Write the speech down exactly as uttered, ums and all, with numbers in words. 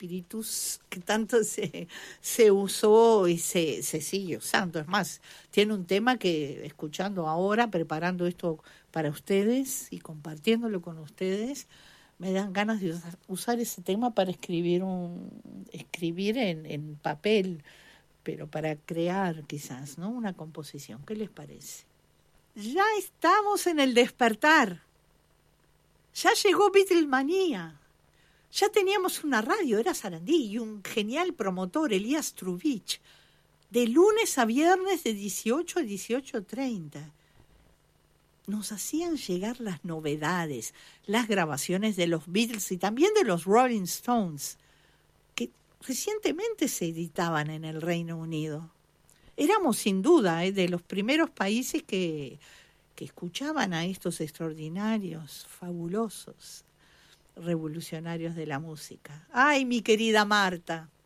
espíritus que tanto se, se usó y se, se sigue usando. Es más, tiene un tema que, escuchando ahora, preparando esto para ustedes y compartiéndolo con ustedes, me dan ganas de usar, usar ese tema para escribir un escribir en, en papel, pero para crear quizás, ¿no? Una composición. ¿Qué les parece? Ya estamos en el despertar. Ya llegó Beatlemanía. Ya teníamos una radio, era Sarandí, y un genial promotor, Elías Trubich, de lunes a viernes de dieciocho a dieciocho treinta. Nos hacían llegar las novedades, las grabaciones de los Beatles y también de los Rolling Stones, que recientemente se editaban en el Reino Unido. Éramos sin duda eh, de los primeros países que, que escuchaban a estos extraordinarios, fabulosos revolucionarios de la música. ¡Ay, mi querida Marta!